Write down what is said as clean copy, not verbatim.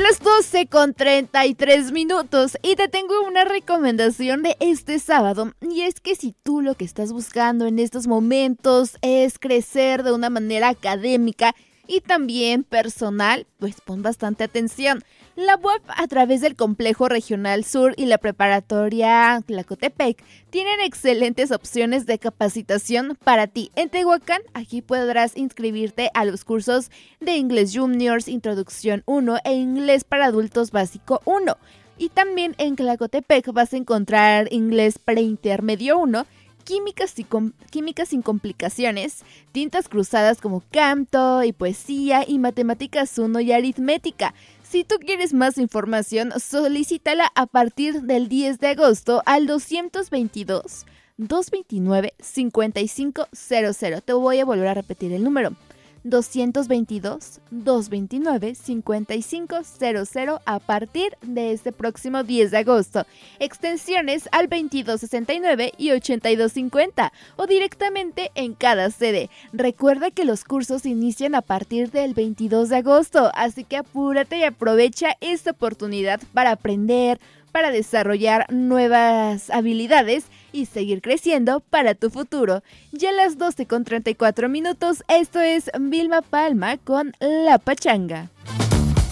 las 12:33 y te tengo una recomendación de este sábado, y es que si tú lo que estás buscando en estos momentos es crecer de una manera académica y también personal, pues pon bastante atención. La UAP, a través del Complejo Regional Sur y la Preparatoria Tlacotepec, tienen excelentes opciones de capacitación para ti. En Tehuacán, aquí podrás inscribirte a los cursos de Inglés Juniors, Introducción 1 e Inglés para Adultos Básico 1. Y también en Tlacotepec vas a encontrar Inglés Preintermedio 1, Química sin complicaciones, tintas cruzadas como canto y poesía, y matemáticas 1 y aritmética. Si tú quieres más información, solicítala a partir del 10 de agosto al 222-229-5500. Te voy a volver a repetir el número. 222-229-5500 a partir de este próximo 10 de agosto. Extensiones al 2269 y 8250 o directamente en cada sede. Recuerda que los cursos inician a partir del 22 de agosto, así que apúrate y aprovecha esta oportunidad para aprender, para desarrollar nuevas habilidades y seguir creciendo para tu futuro. Ya a las 12:34, esto es Vilma Palma con La Pachanga.